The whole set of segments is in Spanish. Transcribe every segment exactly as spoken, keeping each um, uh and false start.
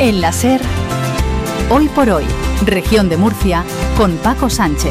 En la SER, Hoy por Hoy, Región de Murcia, con Paco Sánchez.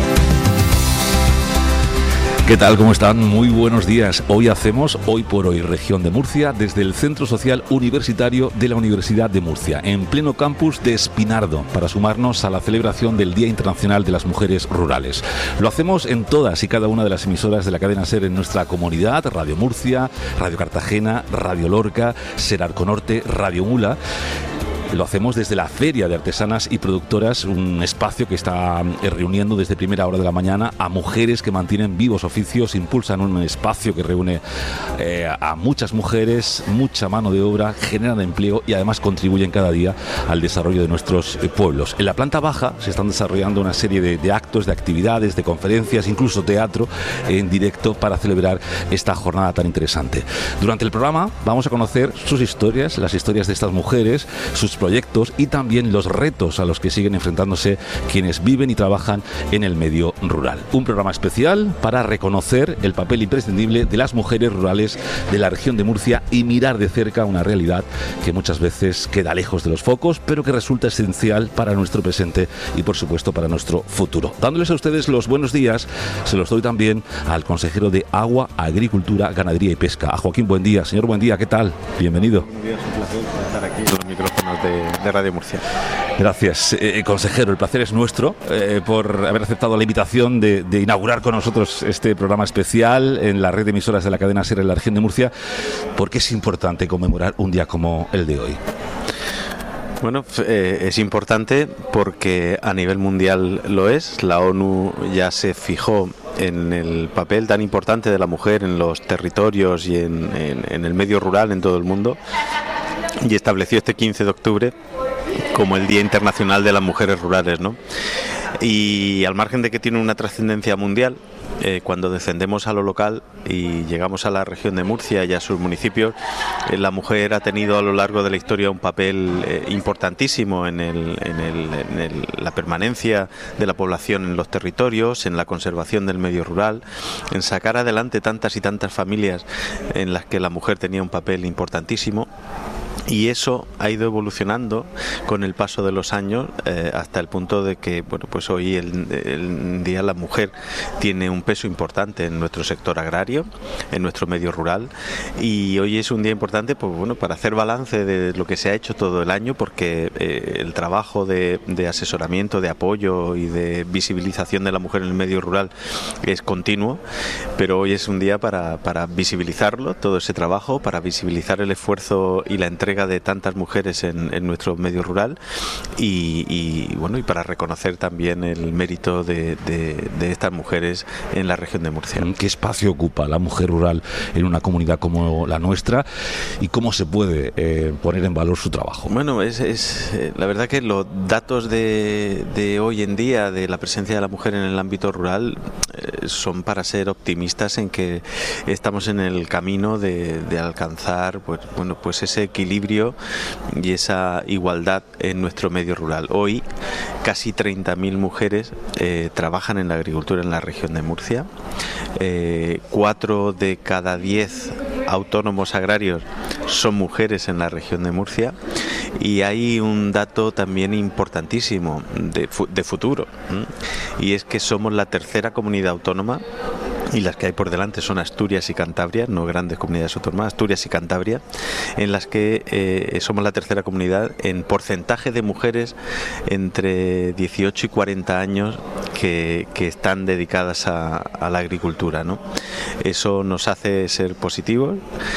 ¿Qué tal? ¿Cómo están? Muy buenos días. Hoy hacemos Hoy por Hoy, Región de Murcia, desde el Centro Social Universitario de la Universidad de Murcia, en pleno campus de Espinardo, para sumarnos a la celebración del Día Internacional de las Mujeres Rurales. Lo hacemos en todas y cada una de las emisoras de la cadena SER en nuestra comunidad: Radio Murcia, Radio Cartagena, Radio Lorca, SER Arco Norte, Radio Mula. Lo hacemos desde la Feria de Artesanas y Productoras, un espacio que está reuniendo desde primera hora de la mañana a mujeres que mantienen vivos oficios, impulsan un espacio que reúne eh, a muchas mujeres, mucha mano de obra, generan empleo y además contribuyen cada día al desarrollo de nuestros eh, pueblos. En la planta baja se están desarrollando una serie de, de actos, de actividades, de conferencias, incluso teatro en directo para celebrar esta jornada tan interesante. Durante el programa vamos a conocer sus historias, las historias de estas mujeres, sus proyectos y también los retos a los que siguen enfrentándose quienes viven y trabajan en el medio rural. Un programa especial para reconocer el papel imprescindible de las mujeres rurales de la región de Murcia y mirar de cerca una realidad que muchas veces queda lejos de los focos, pero que resulta esencial para nuestro presente y por supuesto para nuestro futuro. Dándoles a ustedes los buenos días, se los doy también al consejero de Agua, Agricultura, Ganadería y Pesca, a Joaquín Buendía. Señor Buendía, ¿qué tal? Bienvenido. Buenos días, un placer estar aquí en los micrófonos de de Radio Murcia. Gracias, eh, consejero. El placer es nuestro eh, por haber aceptado la invitación de, de inaugurar con nosotros este programa especial en la red de emisoras de la cadena SER en la región de Murcia. ¿Por qué es importante conmemorar un día como el de hoy? Bueno, eh, es importante porque a nivel mundial lo es. La ONU ya se fijó en el papel tan importante de la mujer en los territorios y en, en, en el medio rural en todo el mundo, y estableció este quince de octubre como el Día Internacional de las Mujeres Rurales, ¿no? Y al margen de que tiene una trascendencia mundial, eh, cuando descendemos a lo local y llegamos a la región de Murcia y a sus municipios, eh, la mujer ha tenido a lo largo de la historia un papel eh, importantísimo en, el, en, el, en el, la permanencia de la población en los territorios, en la conservación del medio rural, en sacar adelante tantas y tantas familias en las que la mujer tenía un papel importantísimo. Y eso ha ido evolucionando con el paso de los años eh, hasta el punto de que, bueno, pues hoy el, el día la mujer tiene un peso importante en nuestro sector agrario, en nuestro medio rural, y hoy es un día importante, pues bueno, para hacer balance de lo que se ha hecho todo el año, porque eh, el trabajo de, de asesoramiento, de apoyo y de visibilización de la mujer en el medio rural es continuo, pero hoy es un día para, para visibilizarlo, todo ese trabajo, para visibilizar el esfuerzo y la entrega de tantas mujeres en, en nuestro medio rural y, y bueno, y para reconocer también el mérito de, de, de estas mujeres en la región de Murcia. ¿Qué espacio ocupa la mujer rural en una comunidad como la nuestra y cómo se puede eh, poner en valor su trabajo? Bueno, es, es la verdad que los datos de, de hoy en día de la presencia de la mujer en el ámbito rural eh, son para ser optimistas en que estamos en el camino de, de alcanzar pues, bueno, pues ese equilibrio y esa igualdad en nuestro medio rural. Hoy casi treinta mil mujeres eh, trabajan en la agricultura en la región de Murcia. Eh, cuatro de cada diez autónomos agrarios son mujeres en la región de Murcia, y hay un dato también importantísimo de, fu- de futuro, ¿eh? Y es que somos la tercera comunidad autónoma, y las que hay por delante son Asturias y Cantabria, no grandes comunidades autónomas, Asturias y Cantabria, en las que eh, somos la tercera comunidad en porcentaje de mujeres entre dieciocho y cuarenta años que, que están dedicadas a, a la agricultura, ¿no? Eso nos hace ser positivos,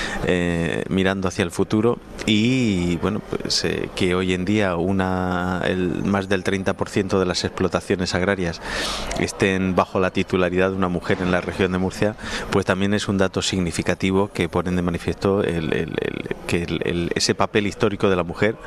eh, mirando hacia el futuro, y bueno, pues eh, que hoy en día una el, más del treinta por ciento de las explotaciones agrarias estén bajo la titularidad de una mujer en la región de Murcia, pues también es un dato significativo que ponen de manifiesto el, el, el, que el, el, ese papel histórico de la mujer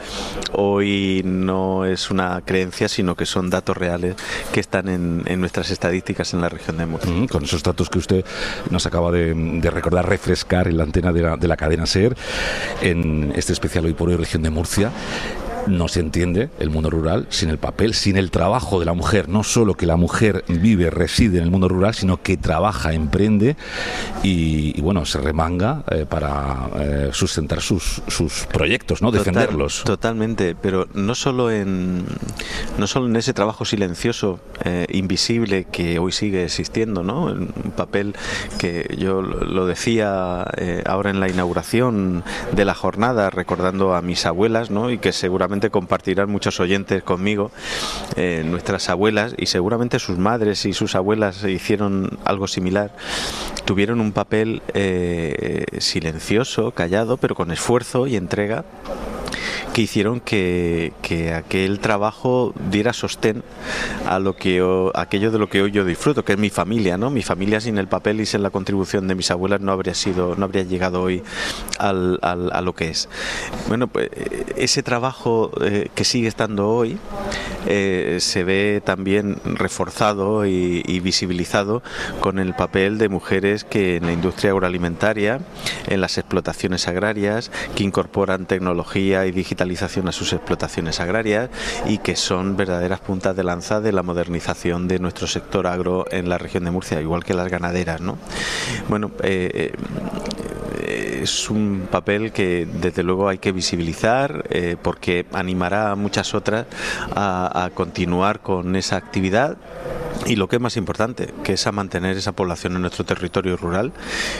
hoy no es una creencia, sino que son datos reales que están en, en nuestras estadísticas en la región de Murcia. Mm, con esos datos que usted nos acaba de, de recordar, refrescar en la antena de la, de la cadena SER, en este especial Hoy por Hoy Región de Murcia. no se entiende el mundo rural sin el papel, sin el trabajo de la mujer. No solo que la mujer vive, reside en el mundo rural, sino que trabaja, emprende y, y bueno, se remanga eh, para eh, sustentar sus, sus proyectos, ¿no? Total, defenderlos. Totalmente, pero no solo en no solo en ese trabajo silencioso, eh, invisible, que hoy sigue existiendo, ¿no? Un papel que yo lo decía eh, ahora en la inauguración de la jornada, recordando a mis abuelas, ¿no? Y que seguramente compartirán muchos oyentes conmigo, eh, nuestras abuelas, y seguramente sus madres y sus abuelas hicieron algo similar, tuvieron un papel eh, silencioso, callado, pero con esfuerzo y entrega, que hicieron que, que aquel trabajo diera sostén a lo que yo, aquello de lo que hoy yo disfruto, que es mi familia, ¿no? Mi familia sin el papel y sin la contribución de mis abuelas no habría sido, no habría llegado hoy al, al, a lo que es. Bueno, pues ese trabajo eh, que sigue estando hoy eh, se ve también reforzado y, y visibilizado con el papel de mujeres que en la industria agroalimentaria, en las explotaciones agrarias, que incorporan tecnología y digitalización a sus explotaciones agrarias y que son verdaderas puntas de lanza de la modernización de nuestro sector agro en la región de Murcia, igual que las ganaderas, ¿no? Bueno, eh, eh, es un papel que desde luego hay que visibilizar eh, porque animará a muchas otras a, a continuar con esa actividad. Y lo que es más importante, que es a mantener esa población en nuestro territorio rural,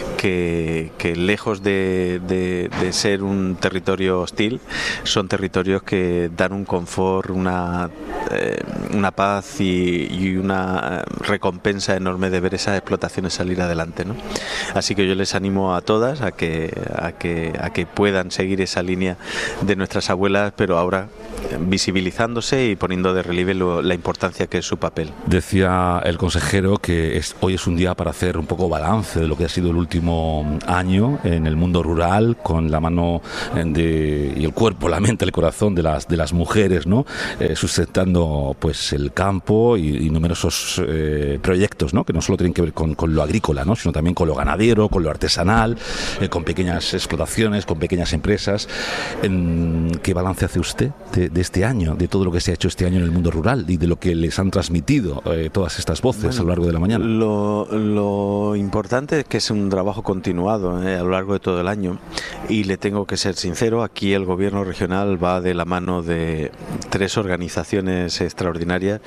que, que lejos de, de, de ser un territorio hostil, son territorios que dan un confort, una, eh, una paz y, y una recompensa enorme de ver esas explotaciones salir adelante, ¿no? Así que yo les animo a todas a que, a que, a que puedan seguir esa línea de nuestras abuelas, pero ahora visibilizándose y poniendo de relieve lo, la importancia que es su papel. Decía el consejero que es, hoy es un día para hacer un poco balance de lo que ha sido el último año en el mundo rural, con la mano de, y el cuerpo, la mente, el corazón de las de las mujeres, ¿no? Eh, sustentando pues el campo y, y numerosos eh, proyectos, ¿no? Que no solo tienen que ver con, con lo agrícola, ¿no? Sino también con lo ganadero, con lo artesanal, eh, con pequeñas explotaciones, con pequeñas empresas. En, ¿qué balance hace usted de, de este año, de todo lo que se ha hecho este año en el mundo rural y de lo que les han transmitido eh, todas estas voces bueno, a lo largo de la mañana? Lo, lo importante es que es un trabajo continuado eh, a lo largo de todo el año, y le tengo que ser sincero, aquí el gobierno regional va de la mano de tres organizaciones extraordinarias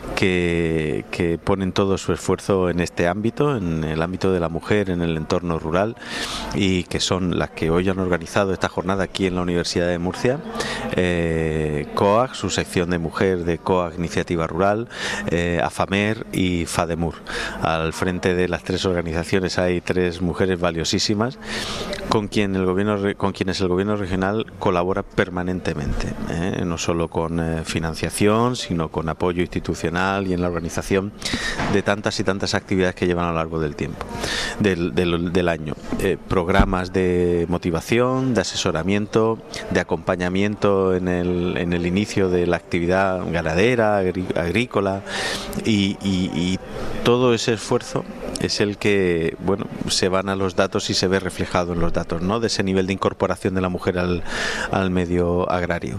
que, que ponen todo su esfuerzo en este ámbito, en el ámbito de la mujer, en el entorno rural, y que son las que hoy han organizado esta jornada aquí en la Universidad de Murcia. eh, COAG, su sección de mujer de COAG Iniciativa Rural, eh, AFAMER y FADEMUR. Al frente de las tres organizaciones hay tres mujeres valiosísimas con quien el gobierno, con quienes el gobierno regional colabora permanentemente, ¿eh? No solo con eh, financiación, sino con apoyo institucional y en la organización de tantas y tantas actividades que llevan a lo largo del tiempo, del, del, del año. Eh, programas de motivación, de asesoramiento, de acompañamiento en el, en el inicio de la actividad ganadera, agrí, agrícola y, y, y todo ese esfuerzo es el que, bueno, se van a los datos y se ve reflejado en los datos, ¿no? De ese nivel de incorporación de la mujer al, al medio agrario.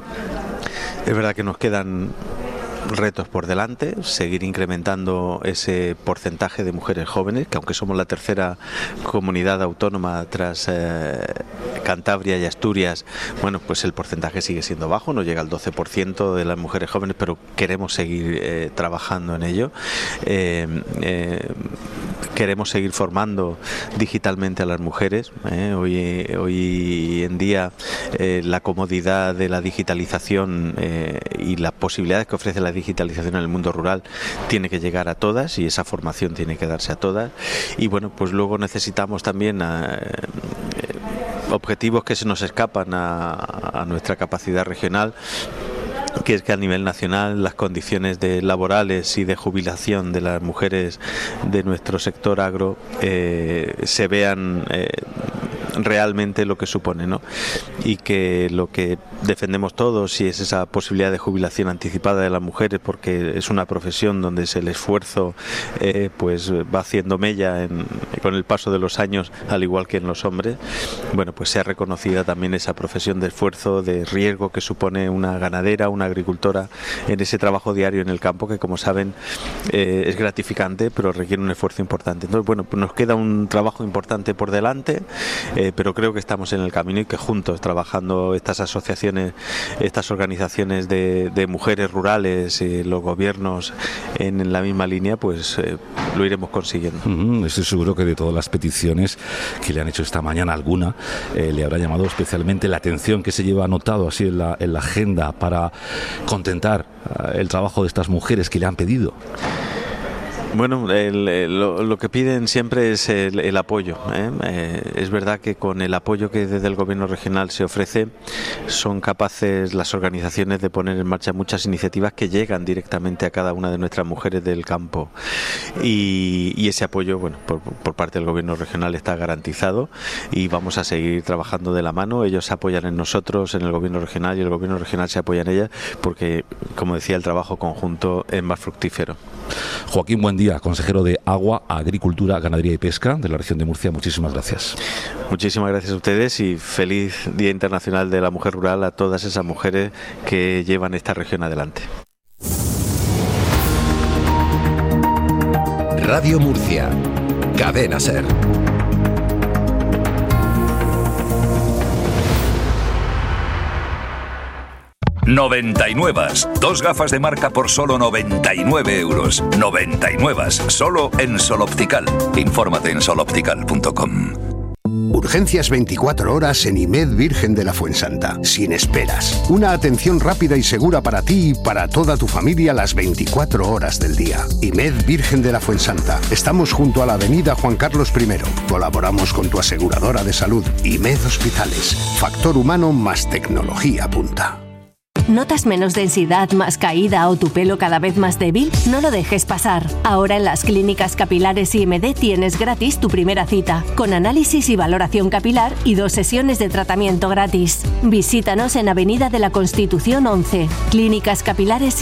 Es verdad que nos quedan retos por delante, seguir incrementando ese porcentaje de mujeres jóvenes, que aunque somos la tercera comunidad autónoma tras eh, Cantabria y Asturias, bueno, pues el porcentaje sigue siendo bajo, no llega al doce por ciento de las mujeres jóvenes, pero queremos seguir eh, trabajando en ello. Eh, eh, queremos seguir formando digitalmente a las mujeres. Eh. Hoy, hoy en día eh, la comodidad de la digitalización eh, y las posibilidades que ofrece la digitalización en el mundo rural tiene que llegar a todas, y esa formación tiene que darse a todas. Y bueno, pues luego necesitamos también a, eh, objetivos que se nos escapan a, a nuestra capacidad regional, que es que a nivel nacional las condiciones de laborales y de jubilación de las mujeres de nuestro sector agro eh, se vean eh, realmente lo que supone, ¿no? Y que lo que defendemos todos, y es esa posibilidad de jubilación anticipada de las mujeres, porque es una profesión donde el esfuerzo eh, pues va haciendo mella en, con el paso de los años, al igual que en los hombres. Bueno, pues sea reconocida también esa profesión de esfuerzo, de riesgo que supone una ganadera, una agricultora en ese trabajo diario en el campo, que como saben eh, es gratificante, pero requiere un esfuerzo importante. Entonces, bueno, pues nos queda un trabajo importante por delante, eh, pero creo que estamos en el camino y que juntos, trabajando estas asociaciones, estas organizaciones de, de mujeres rurales, eh, los gobiernos en, en la misma línea, pues eh, lo iremos consiguiendo. Uh-huh. Estoy seguro que de todas las peticiones que le han hecho esta mañana, alguna eh, le habrá llamado especialmente la atención, que se lleva anotado así en la, en la agenda para contentar uh, el trabajo de estas mujeres que le han pedido. Bueno, el, el, lo, lo que piden siempre es el, el apoyo, ¿eh? Eh, es verdad que con el apoyo que desde el gobierno regional se ofrece, son capaces las organizaciones de poner en marcha muchas iniciativas que llegan directamente a cada una de nuestras mujeres del campo, y, y ese apoyo, bueno, por, por parte del gobierno regional está garantizado, y vamos a seguir trabajando de la mano. Ellos se apoyan en nosotros, en el gobierno regional, y el gobierno regional se apoya en ellas, porque, como decía, el trabajo conjunto es más fructífero. Joaquín, buen día, consejero de Agua, Agricultura, Ganadería y Pesca de la región de Murcia. Muchísimas gracias. Muchísimas gracias a ustedes, y feliz Día Internacional de la Mujer Rural a todas esas mujeres que llevan esta región adelante. Radio Murcia, Cadena SER. noventa y nueve. Dos gafas de marca por solo noventa y nueve euros. noventa y nueve. Solo en Sol Optical. Infórmate en sol optical punto com. Urgencias veinticuatro horas en IMED Virgen de la Fuensanta. Sin esperas. Una atención rápida y segura para ti y para toda tu familia las veinticuatro horas del día. IMED Virgen de la Fuensanta. Estamos junto a la avenida Juan Carlos primero. Colaboramos con tu aseguradora de salud. IMED Hospitales. Factor humano más tecnología punta. ¿Notas menos densidad, más caída o tu pelo cada vez más débil? No lo dejes pasar. Ahora en las clínicas capilares I M D tienes gratis tu primera cita, con análisis y valoración capilar y dos sesiones de tratamiento gratis. Visítanos en Avenida de la Constitución once. Clínicas Capilares